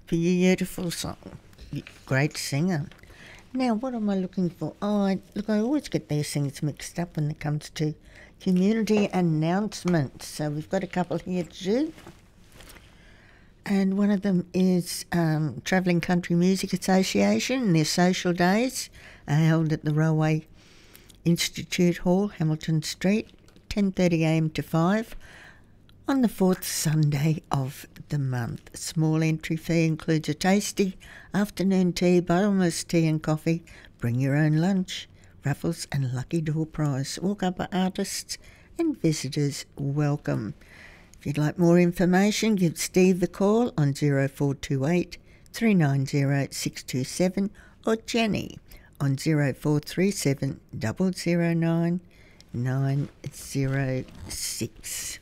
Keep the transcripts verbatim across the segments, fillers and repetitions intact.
Beautiful song. Great singer. Now, what am I looking for? Oh, I, look, I always get these things mixed up when it comes to community announcements. So we've got a couple here to do. And one of them is um, Travelling Country Music Association and their social days are held at the Railway Institute Hall, Hamilton Street, ten thirty a m to five on the fourth Sunday of the month. Small entry fee includes a tasty afternoon tea, bottomless tea and coffee. Bring your own lunch, raffles and lucky door prize. Walk-up artists and visitors welcome. If you'd like more information, give Steve a call on zero four two eight, three nine zero, six two seven or Jenny on zero four three seven, zero zero nine, nine zero six.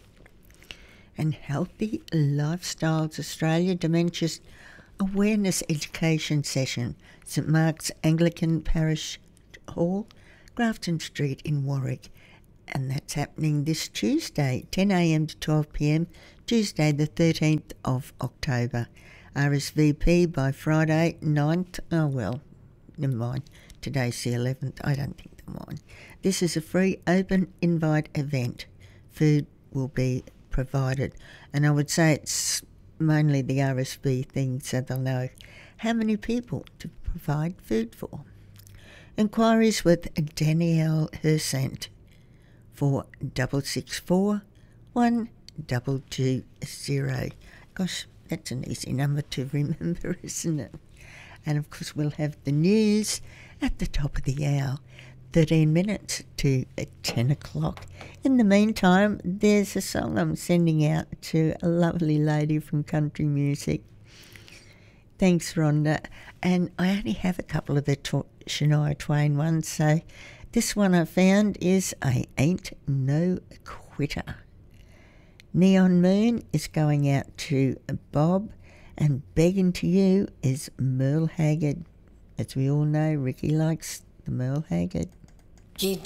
And Healthy Lifestyles Australia Dementia Awareness Education Session, St Mark's Anglican Parish Hall, Grafton Street in Warwick. And that's happening this Tuesday, ten a m to twelve p m, Tuesday the thirteenth of October. R S V P by Friday ninth, oh well, never mind, today's the eleventh, I don't think they'll mind. This is a free open invite event. Food will be provided, and I would say it's mainly the R S V thing, so they'll know how many people to provide food for. Inquiries with Danielle Hersent for double six four one double two zero. Gosh, that's an easy number to remember, isn't it? And of course we'll have the news at the top of the hour, thirteen minutes to ten o'clock. In the meantime, there's a song I'm sending out to a lovely lady from country music. Thanks, Rhonda. And I only have a couple of the to- Shania Twain ones, so this one I found is I Ain't No Quitter. Neon Moon is going out to Bob, and Begging to You is Merle Haggard. As we all know, Ricky likes the Merle Haggard. You